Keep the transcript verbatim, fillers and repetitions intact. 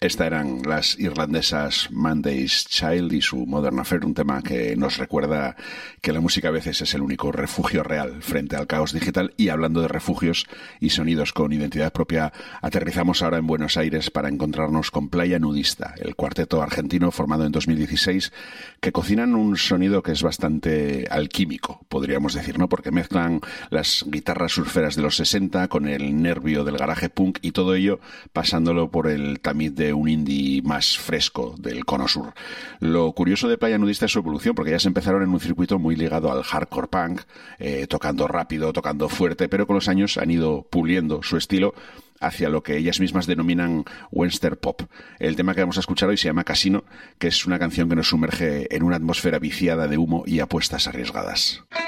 Estas eran las irlandesas Monday's Child y su Modern Affair, un tema que nos recuerda que la música a veces es el único refugio real frente al caos digital. Y hablando de refugios y sonidos con identidad propia, aterrizamos ahora en Buenos Aires para encontrarnos con Playa Nudista, el cuarteto argentino formado en dos mil dieciséis, que cocinan un sonido que es bastante alquímico, podríamos decir, ¿no? Porque mezclan las guitarras surferas de los sesenta con el nervio del garaje punk y todo ello pasándolo por el tamiz de un indie más fresco del cono sur. Lo curioso de Playa Nudista es su evolución, porque ya se empezaron en un circuito muy ligado al hardcore punk, eh, tocando rápido, tocando fuerte, pero con los años han ido puliendo su estilo hacia lo que ellas mismas denominan Western Pop. El tema que vamos a escuchar hoy se llama Casino, que es una canción que nos sumerge en una atmósfera viciada de humo y apuestas arriesgadas.